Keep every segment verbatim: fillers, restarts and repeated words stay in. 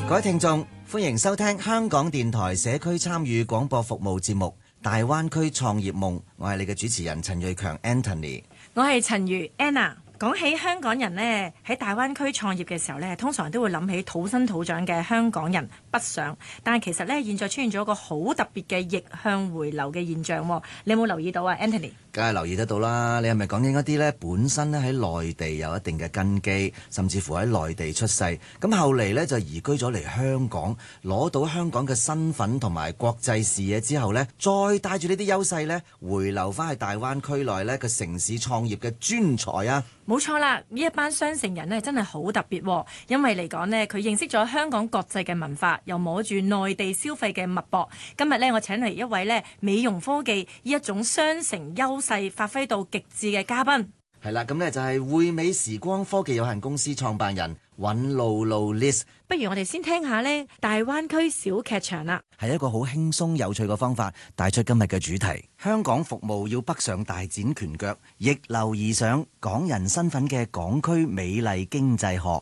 各位聽眾，歡迎收聽香港電台社區參與廣播服務節目《大灣區創業夢》，我係你嘅主持人陳瑞強 Anthony， 我係陳如 Anna。講起香港人呢，喺大灣區創業嘅時候呢，通常都會諗起土生土長嘅香港人北上，但係其實呢，現在出現咗一個好特別嘅逆向回流嘅現象，你有冇留意到啊 Anthony？ 梗係留意得到啦，你係咪講緊嗰啲呢？本身咧喺內地有一定嘅根基，甚至乎喺內地出世，咁後嚟呢，就移居咗嚟香港，攞到香港嘅身份同埋國際視野之後呢，再帶住呢啲優勢呢，回流翻去大灣區內呢個城市創業嘅專才啊！ 冇錯啦，呢一班雙城人呢，真係好特別，因為嚟講呢，佢認識咗香港國際嘅文化，又摸住內地消費嘅脈搏。今日呢，我請嚟一位呢美容科技呢一種雙城優勢發揮到極致嘅嘉賓。 係啦，咁呢就係匯美時光科技有限公司創辦人尹露露 Liz。 不如我哋先聽下呢大灣區小劇場啦。 係一個好輕鬆有趣嘅方法，帶出今日嘅主題。香港服務要北上大展拳腳，逆流而上，港人身份嘅港區美麗經濟學。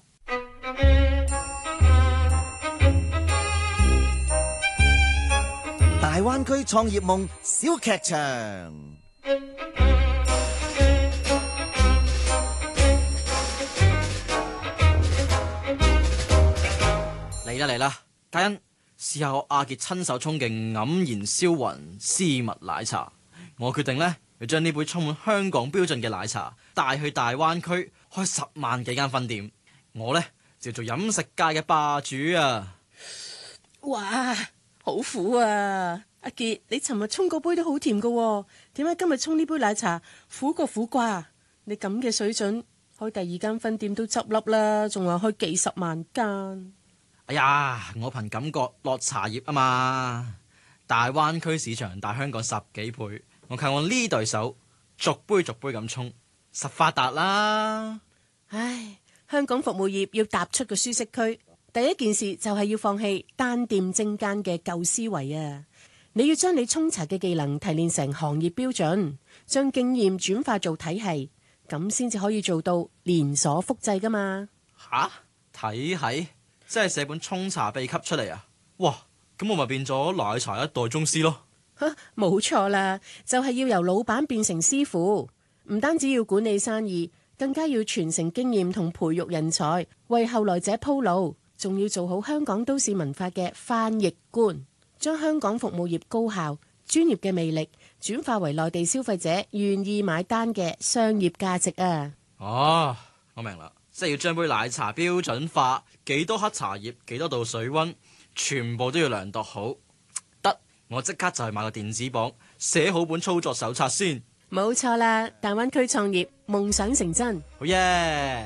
大灣區創業夢小劇場。 嚟啦嚟啦，嘉欣，試下我阿傑親手沖嘅黯然銷魂絲襪奶茶。我決定呢，要將呢杯充滿香港標準嘅奶茶帶去大灣區開十萬幾間分店。我呢，就做飲食界嘅霸主啊！ 哇，好苦啊！阿傑，你尋日沖嗰杯都好甜噶，點解今日沖呢杯奶茶苦過苦瓜？你咁嘅水準，開第二間分店都執笠啦，仲話開幾十萬間。 哎呀，我憑感覺落茶葉啊嘛！大灣區市場大香港十幾倍，我靠我呢對手逐杯逐杯咁沖，實發達啦！ 唉，香港服務業要踏出個舒適區，第一件事就係要放棄單店精間嘅舊思維啊！你要將你沖茶嘅技能提煉成行業標準，將經驗轉化做體系，咁先至可以做到連鎖複製噶嘛！ 吓？體系？即係寫本沖茶秘笈出嚟啊！哇，咁我咪變咗奶茶一代宗師咯！ 吓，冇錯啦，就係要由老闆變成師傅，唔單止要管理生意，更加要傳承經驗同培育人才，為後來者鋪路，仲要做好香港都市文化嘅翻譯官，將香港服務業高效、專業嘅魅力轉化為內地消費者願意買單嘅商業價值啊！ 哦，我明啦。即係要將杯奶茶標準化，幾多克茶葉，幾多度水溫，全部都要量度好。得，我即刻就係買個電子磅，寫好本操作手冊先。 冇錯啦，大灣區創業，夢想成真。 好耶！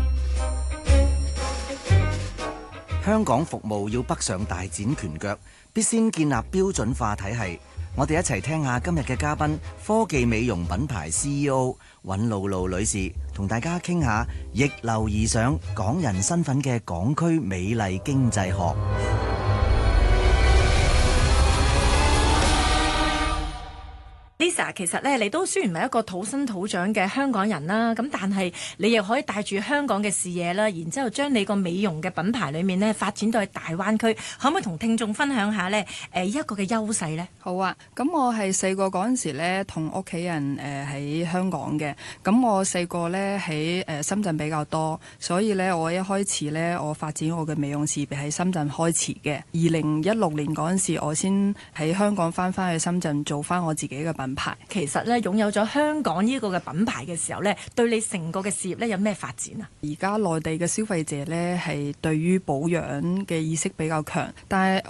香港服務要北上大展拳腳，必先建立標準化體系。我哋一齊聽下今日嘅嘉賓，科技美容品牌 C E O 尹露露女士，同大家傾下逆流而上港人身份嘅港區美麗經濟學。 Lisa， 其實咧，你都雖然唔係一個土生土長嘅香港人啦，咁但係你又可以帶住香港嘅視野啦，然之後將你個美容嘅品牌裏面咧發展到去大灣區，可唔可以同聽眾分享下咧？誒，一個嘅優勢咧？ 好啊，咁我係細個嗰陣時咧，同屋企人誒喺香港嘅，咁我細個咧喺誒深圳比較多，所以咧我一開始咧我發展我嘅美容事業喺深圳開始嘅。二零一六年嗰陣時，我先喺香港翻翻去深圳做翻我自己嘅品牌。 其實咧，擁有咗香港呢個嘅品牌嘅時候咧，對你成個嘅事業咧有咩發展啊？ 而家內地嘅消費者咧係對於保養嘅意識比較強，但係